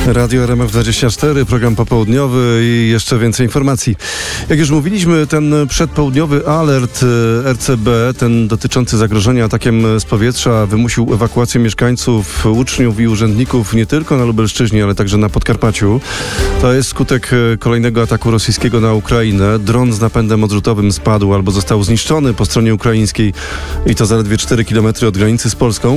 Radio RMF24, program popołudniowy i jeszcze więcej informacji. Jak już mówiliśmy, ten przedpołudniowy alert RCB, ten dotyczący zagrożenia atakiem z powietrza, wymusił ewakuację mieszkańców, uczniów i urzędników nie tylko na Lubelszczyźnie, ale także na Podkarpaciu. To jest skutek kolejnego ataku rosyjskiego na Ukrainę. Dron z napędem odrzutowym spadł albo został zniszczony po stronie ukraińskiej i to zaledwie 4 km od granicy z Polską.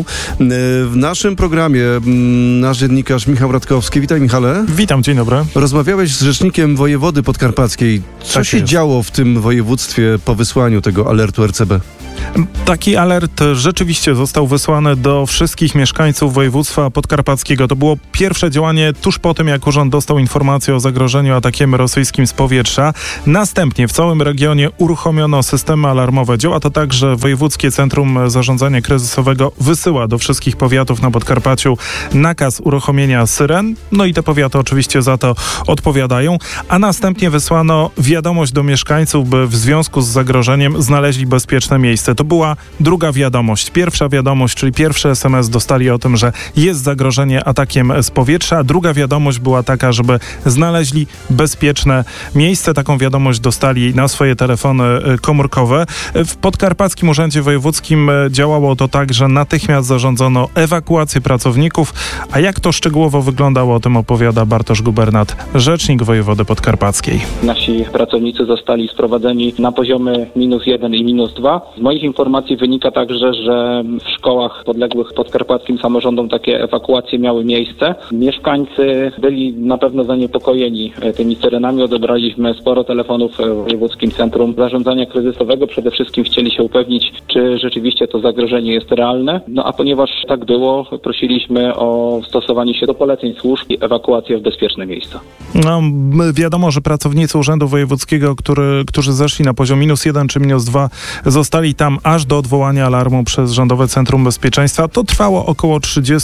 W naszym programie nasz dziennikarz Michał Radkowski. Witaj, Michale. Witam, dzień dobry. Rozmawiałeś z rzecznikiem wojewody podkarpackiej. Co się działo w tym województwie po wysłaniu tego alertu RCB? Taki alert rzeczywiście został wysłany do wszystkich mieszkańców województwa podkarpackiego. To było pierwsze działanie tuż po tym, jak urząd dostał informację o zagrożeniu atakiem rosyjskim z powietrza. Następnie w całym regionie uruchomiono systemy alarmowe. Działa to tak, że Wojewódzkie Centrum Zarządzania Kryzysowego wysyła do wszystkich powiatów na Podkarpaciu nakaz uruchomienia syren. No i te powiaty oczywiście za to odpowiadają. A następnie wysłano wiadomość do mieszkańców, by w związku z zagrożeniem znaleźli bezpieczne miejsce. To była druga wiadomość. Pierwsza wiadomość, czyli pierwszy SMS dostali o tym, że jest zagrożenie atakiem z powietrza. Druga wiadomość była taka, żeby znaleźli bezpieczne miejsce. Taką wiadomość dostali na swoje telefony komórkowe. W Podkarpackim Urzędzie Wojewódzkim działało to tak, że natychmiast zarządzono ewakuację pracowników. A jak to szczegółowo wyglądało, o tym opowiada Bartosz Gubernat, rzecznik wojewody podkarpackiej. Nasi pracownicy zostali sprowadzeni na poziomy -1 i -2. Z moich informacji wynika także, że w szkołach podległych podkarpackim samorządom takie ewakuacje miały miejsce. Mieszkańcy byli na pewno zaniepokojeni tymi syrenami. Odebraliśmy sporo telefonów w Wojewódzkim Centrum Zarządzania Kryzysowego. Przede wszystkim chcieli się upewnić, czy rzeczywiście to zagrożenie jest realne. No a ponieważ tak było, prosiliśmy o stosowanie się do poleceń służb i ewakuację w bezpieczne miejsca. No, wiadomo, że pracownicy Urzędu Wojewódzkiego, którzy zeszli na poziom -1 czy -2, zostali tam aż do odwołania alarmu przez Rządowe Centrum Bezpieczeństwa. To trwało około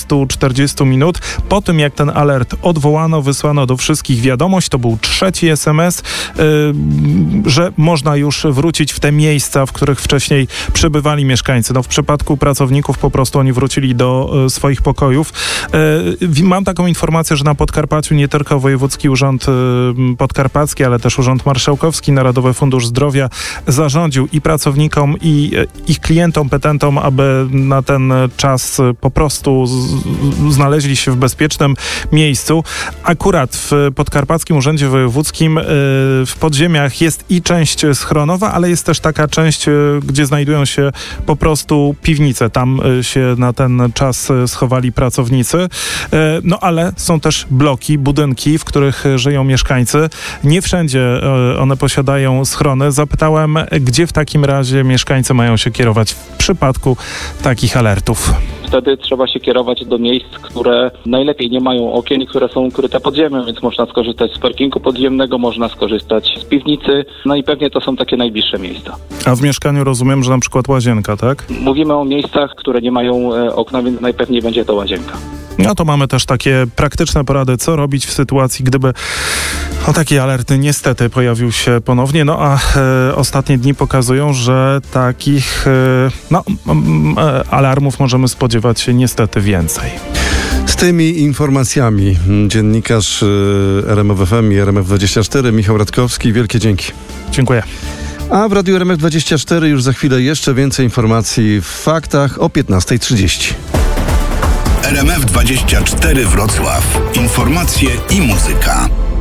30-40 minut. Po tym, jak ten alert odwołano, wysłano do wszystkich wiadomość, to był trzeci SMS, że można już wrócić w te miejsca, w których wcześniej przebywali mieszkańcy. No, w przypadku pracowników po prostu oni wrócili do swoich pokojów. Mam taką informację, że na Podkarpaciu nie tylko Wojewódzki Urząd Podkarpacki, ale też Urząd Marszałkowski, Narodowy Fundusz Zdrowia zarządził i pracownikom, i ich klientom, petentom, aby na ten czas po prostu znaleźli się w bezpiecznym miejscu. Akurat w Podkarpackim Urzędzie Wojewódzkim w podziemiach jest i część schronowa, ale jest też taka część, gdzie znajdują się po prostu piwnice. Tam się na ten czas schowali pracownicy. No ale są też bloki, budynki, w których żyją mieszkańcy. Nie wszędzie one posiadają schrony. Zapytałem, gdzie w takim razie mieszkańcy mają się kierować w przypadku takich alertów. Wtedy trzeba się kierować do miejsc, które najlepiej nie mają okien i które są ukryte pod ziemią, więc można skorzystać z parkingu podziemnego, można skorzystać z piwnicy, no i pewnie to są takie najbliższe miejsca. A w mieszkaniu rozumiem, że na przykład łazienka, tak? Mówimy o miejscach, które nie mają okna, więc najpewniej będzie to łazienka. No to mamy też takie praktyczne porady, co robić w sytuacji, gdyby taki alert niestety pojawił się ponownie. No a ostatnie dni pokazują, że takich alarmów możemy spodziewać się niestety więcej. Z tymi informacjami dziennikarz RMF FM i RMF24 Michał Radkowski. Wielkie dzięki. Dziękuję. A w Radiu RMF24 już za chwilę jeszcze więcej informacji w faktach o 15:30. RMF24 Wrocław. Informacje i muzyka.